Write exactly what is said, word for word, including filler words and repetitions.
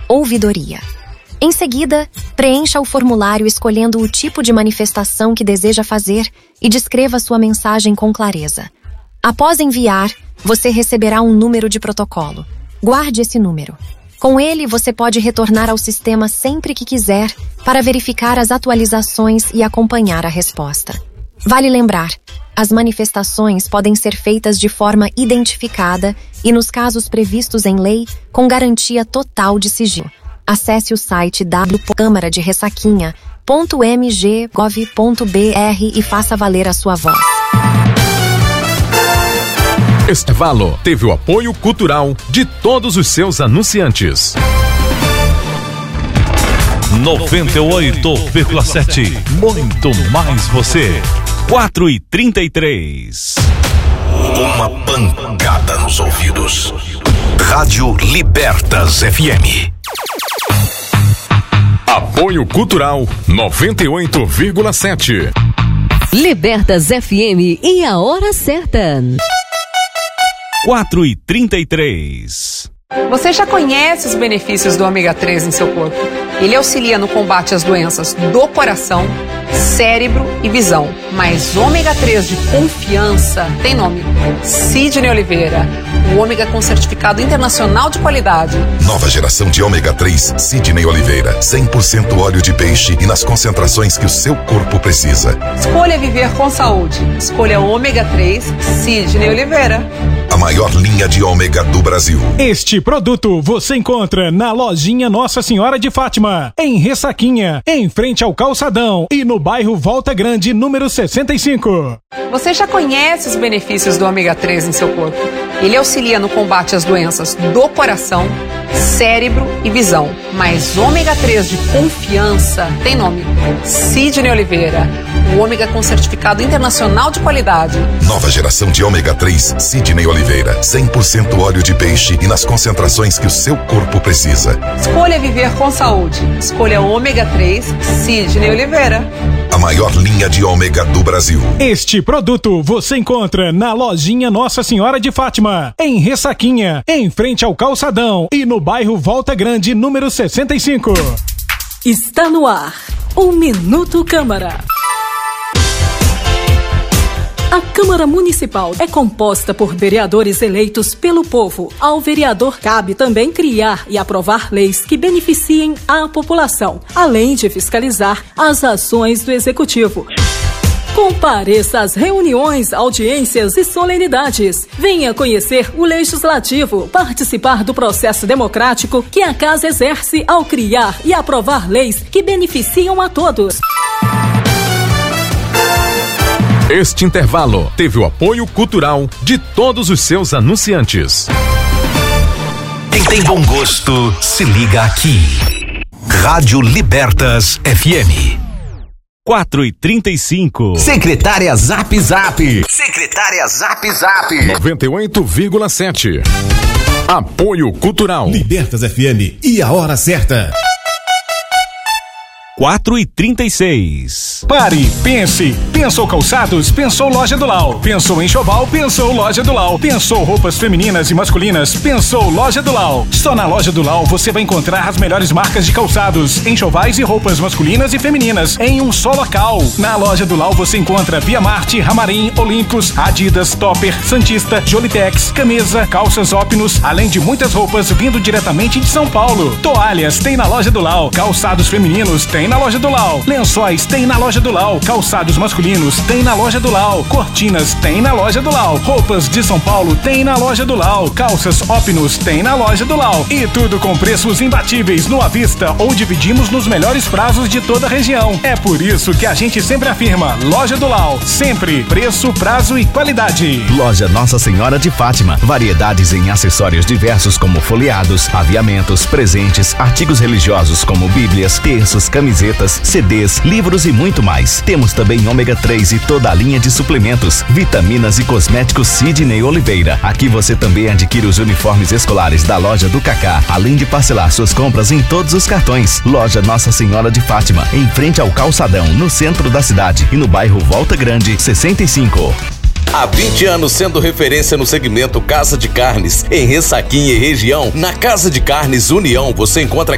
ouvidoria. Em seguida, preencha o formulário escolhendo o tipo de manifestação que deseja fazer e descreva sua mensagem com clareza. Após enviar, você receberá um número de protocolo. Guarde esse número. Com ele, você pode retornar ao sistema sempre que quiser para verificar as atualizações e acompanhar a resposta. Vale lembrar, as manifestações podem ser feitas de forma identificada e, nos casos previstos em lei, com garantia total de sigilo. Acesse o site w ponto câmara de ressaquinha ponto m g ponto gov ponto b r e faça valer a sua voz. Este intervalo teve o apoio cultural de todos os seus anunciantes. noventa e oito vírgula sete, muito mais você. quatro e trinta e três. Uma pancada nos ouvidos. Rádio Libertas F M. Apoio cultural noventa e oito vírgula sete. Libertas F M e a hora certa. quatro e trinta e três. Você já conhece os benefícios do ômega três em seu corpo? Ele auxilia no combate às doenças do coração, cérebro e visão. Mas ômega três de confiança tem nome: Sidney Oliveira. O ômega com certificado internacional de qualidade. Nova geração de ômega três Sidney Oliveira. cem por cento óleo de peixe e nas concentrações que o seu corpo precisa. Escolha viver com saúde. Escolha ômega três Sidney Oliveira. A maior linha de ômega do Brasil. Este produto você encontra na lojinha Nossa Senhora de Fátima, em Ressaquinha, em frente ao Calçadão e no bairro Volta Grande, número sessenta e cinco. Você já conhece os benefícios do ômega três em seu corpo? Ele auxilia no combate às doenças do coração, cérebro e visão. Mas ômega três de confiança tem nome: Sidney Oliveira. O ômega com certificado internacional de qualidade. Nova geração de ômega três Sidney Oliveira. cem por cento óleo de peixe e nas concentrações que o seu corpo precisa. Escolha viver com saúde. Escolha ômega três Sidney Oliveira. A maior linha de ômega do Brasil. Este produto você encontra na lojinha Nossa Senhora de Fátima, em Ressaquinha, em frente ao Calçadão e no bairro Volta Grande, número sessenta e cinco. Está no ar o Minuto Câmara. A Câmara Municipal é composta por vereadores eleitos pelo povo. Ao vereador cabe também criar e aprovar leis que beneficiem a população, além de fiscalizar as ações do Executivo. Compareça às reuniões, audiências e solenidades. Venha conhecer o Legislativo, participar do processo democrático que a Casa exerce ao criar e aprovar leis que beneficiam a todos. Este intervalo teve o apoio cultural de todos os seus anunciantes. Quem tem bom gosto, se liga aqui. Rádio Libertas F M. quatro e trinta e cinco. Secretária Zap Zap. Secretária Zap Zap. noventa e oito vírgula sete. Apoio cultural. Libertas F M e a hora certa. quatro e trinta e seis. Pare, pense. Pensou calçados? Pensou Loja do Lau. Pensou enxoval? Pensou Loja do Lau. Pensou roupas femininas e masculinas? Pensou Loja do Lau. Só na Loja do Lau você vai encontrar as melhores marcas de calçados, enxovais e roupas masculinas e femininas em um só local. Na Loja do Lau você encontra Via Marte, Ramarim, Olympus, Adidas, Topper, Santista, Jolitex, camisa, calças Opnus, além de muitas roupas vindo diretamente de São Paulo. Toalhas tem na Loja do Lau. Calçados femininos tem na Loja do Lau. Lençóis tem na Loja do Lau. Calçados masculinos tem na Loja do Lau. Cortinas tem na Loja do Lau. Roupas de São Paulo tem na Loja do Lau. Calças Opnus tem na Loja do Lau. E tudo com preços imbatíveis no à vista ou dividimos nos melhores prazos de toda a região. É por isso que a gente sempre afirma: Loja do Lau. Sempre preço, prazo e qualidade. Loja Nossa Senhora de Fátima. Variedades em acessórios diversos como folheados, aviamentos, presentes, artigos religiosos como bíblias, terços, camisetas, C Ds, livros e muito mais. Temos também ômega três e toda a linha de suplementos, vitaminas e cosméticos Sidney Oliveira. Aqui você também adquire os uniformes escolares da Loja do Cacá, além de parcelar suas compras em todos os cartões. Loja Nossa Senhora de Fátima, em frente ao Calçadão, no centro da cidade e no bairro Volta Grande, sessenta e cinco. Há vinte anos sendo referência no segmento Casa de Carnes, em Ressaquinha e região. Na Casa de Carnes União você encontra